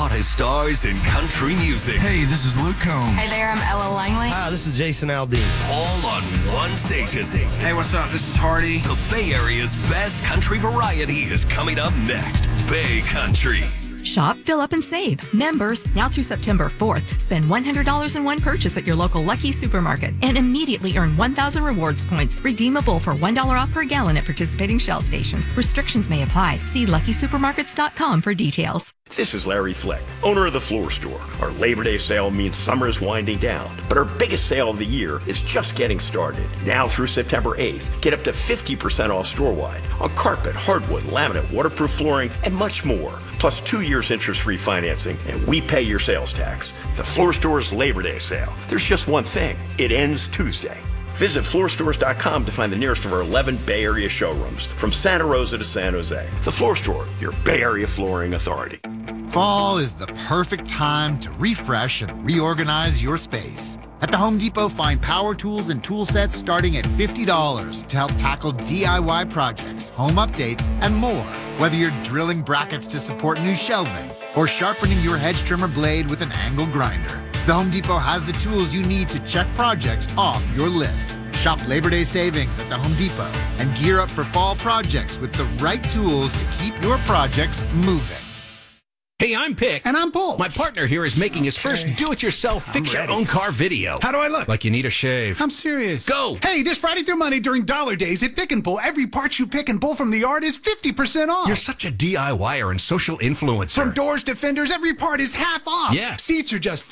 hottest stars in country music. Hey, this is Luke Combs. Hey there, I'm Ella Langley. Hi, this is Jason Aldean. All on one station. Hey, what's up? This is Hardy. The Bay Area's best country variety is coming up next. Bay Country. Shop, fill up, and save. Members, now through September 4th, spend $100 in one purchase at your local Lucky Supermarket and immediately earn 1,000 rewards points, redeemable for $1 off per gallon at participating Shell stations. Restrictions may apply. See LuckySupermarkets.com for details. This is Larry Fleck, owner of The Floor Store. Our Labor Day sale means summer is winding down, but our biggest sale of the year is just getting started. Now through September 8th, get up to 50% off store-wide on carpet, hardwood, laminate, waterproof flooring, and much more. Plus 2 years interest-free financing, and we pay your sales tax. The Floor Store's Labor Day sale. There's just one thing. It ends Tuesday. Visit floorstores.com to find the nearest of our 11 Bay Area showrooms, from Santa Rosa to San Jose. The Floor Store, your Bay Area flooring authority. Fall is the perfect time to refresh and reorganize your space. At the Home Depot, find power tools and tool sets starting at $50 to help tackle DIY projects, home updates, and more. Whether you're drilling brackets to support new shelving or sharpening your hedge trimmer blade with an angle grinder, the Home Depot has the tools you need to check projects off your list. Shop Labor Day savings at the Home Depot and gear up for fall projects with the right tools to keep your projects moving. Hey, I'm Pick. And I'm Paul. My partner here is making his first do-it-yourself fix-your-own-car video. How do I look? Like you need a shave. I'm serious. Go! Hey, this Friday through Monday during Dollar Days at Pick and Pull, every part you pick and pull from the yard is 50% off. You're such a DIYer and social influencer. From doors to fenders, every part is half off. Yeah. Seats are just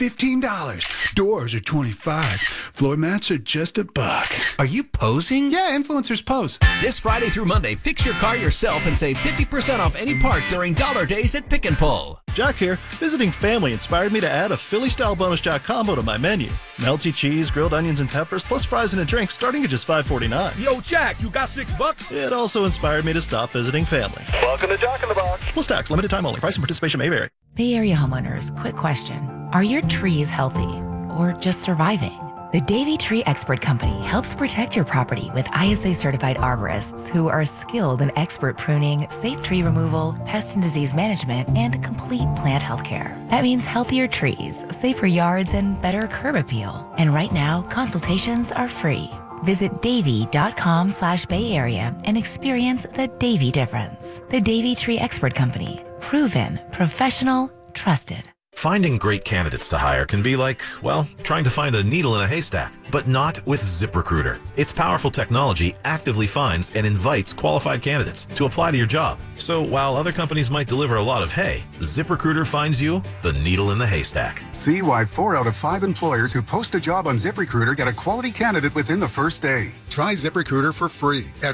$15. Doors are $25. Floor mats are just $1. Are you posing? Yeah, influencers pose. This Friday through Monday, fix your car yourself and save 50% off any part during Dollar Days at Pick and Pull. Jack here. Visiting family inspired me to add a Philly-style bonus jack combo to my menu. Melty cheese, grilled onions and peppers, plus fries and a drink starting at just $5.49. Yo, Jack, you got $6? It also inspired me to stop visiting family. Welcome to Jack in the Box. Plus tax, limited time only. Price and participation may vary. Bay Area homeowners, quick question. Are your trees healthy or just surviving? The Davey Tree Expert Company helps protect your property with ISA-certified arborists who are skilled in expert pruning, safe tree removal, pest and disease management, and complete plant health care. That means healthier trees, safer yards, and better curb appeal. And right now, consultations are free. Visit Davey.com/Bay Area and experience the Davey difference. The Davey Tree Expert Company. Proven, professional, trusted. Finding great candidates to hire can be like, well, trying to find a needle in a haystack, but not with ZipRecruiter. Its powerful technology actively finds and invites qualified candidates to apply to your job. So while other companies might deliver a lot of hay, ZipRecruiter finds you the needle in the haystack. See why 4 out of 5 employers who post a job on ZipRecruiter get a quality candidate within the first day. Try ZipRecruiter for free at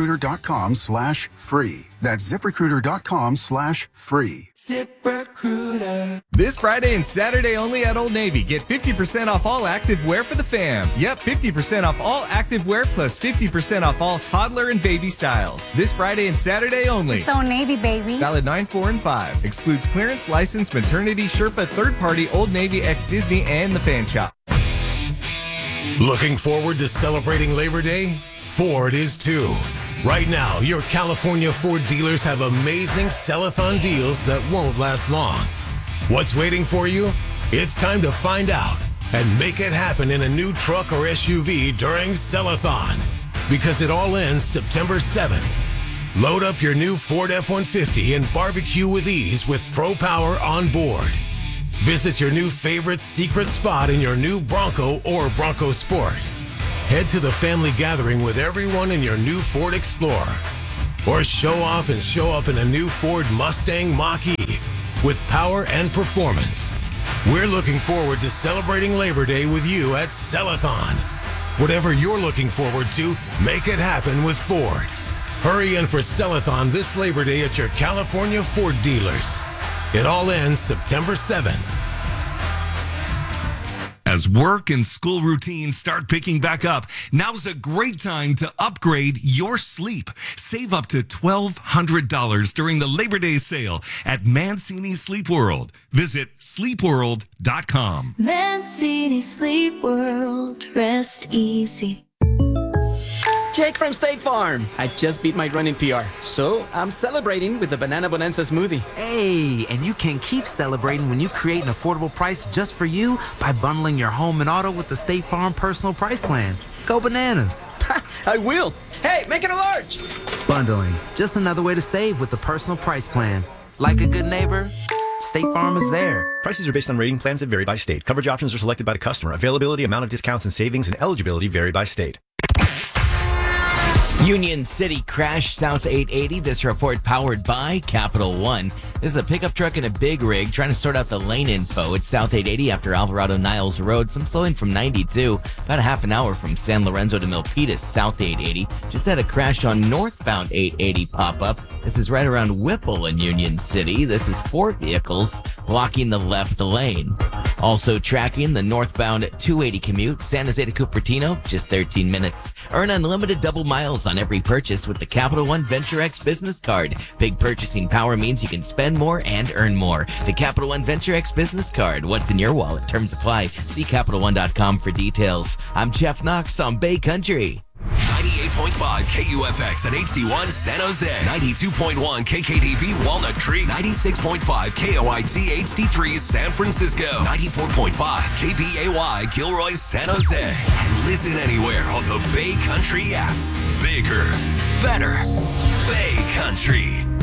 ZipRecruiter.com/free. That's ZipRecruiter.com/free. ZipRecruiter. This Friday and Saturday only at Old Navy. Get 50% off all active wear for the fam. Yep, 50% off all active wear plus 50% off all toddler and baby styles. This Friday and Saturday only. It's Old Navy, baby. Valid 9, 4, and 5. Excludes clearance, license, maternity, Sherpa, third party, Old Navy, ex-Disney, and the fan shop. Looking forward to celebrating Labor Day? Ford is too. Right now, your California Ford dealers have amazing sell-a-thon deals that won't last long. What's waiting for you? It's time to find out and make it happen in a new truck or SUV during Sell-a-thon, because it all ends September 7th. Load up your new Ford F-150 and barbecue with ease with Pro Power on board. Visit your new favorite secret spot in your new Bronco or Bronco Sport. Head to the family gathering with everyone in your new Ford Explorer. Or show off and show up in a new Ford Mustang Mach-E with power and performance. We're looking forward to celebrating Labor Day with you at Sell-a-thon. Whatever you're looking forward to, make it happen with Ford. Hurry in for Sell-a-thon this Labor Day at your California Ford dealers. It all ends September 7th. As work and school routines start picking back up, now's a great time to upgrade your sleep. Save up to $1,200 during the Labor Day sale at Mancini Sleep World. Visit sleepworld.com. Mancini Sleep World, rest easy. Jake from State Farm. I just beat my running PR, so I'm celebrating with the Banana Bonanza smoothie. Hey, and you can keep celebrating when you create an affordable price just for you by bundling your home and auto with the State Farm Personal Price Plan. Go bananas. I will. Hey, make it a large. Bundling, just another way to save with the Personal Price Plan. Like a good neighbor, State Farm is there. Prices are based on rating plans that vary by state. Coverage options are selected by the customer. Availability, amount of discounts and savings, and eligibility vary by state. Union City crash south 880. This report powered by Capital One. This is a pickup truck and a big rig trying to sort out the lane info. It's south 880 after Alvarado Niles Road. Some slowing from 92. About a half an hour from San Lorenzo to Milpitas, south 880. Just had a crash on northbound 880 pop up. This is right around Whipple in Union City. This is 4 vehicles blocking the left lane. Also tracking the northbound 280 commute, San Jose to Cupertino, just 13 minutes. Earn unlimited double miles on every purchase with the Capital One Venture X business card. Big purchasing power means you can spend more and earn more. The Capital One Venture X business card. What's in your wallet? Terms apply. See CapitalOne.com for details. I'm Jeff Knox on Bay Country. 98.5 KUFX at HD1 San Jose, 92.1 KKDV Walnut Creek, 96.5 KOIT HD3 San Francisco, 94.5 KBAY Gilroy San Jose, and listen anywhere on the Bay Country app. Bigger, better, Bay Country.